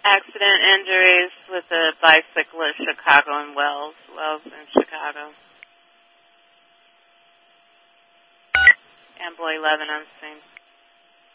Accident injuries with a bicyclist, Chicago and Wells in Chicago. Amboy 11 on scene.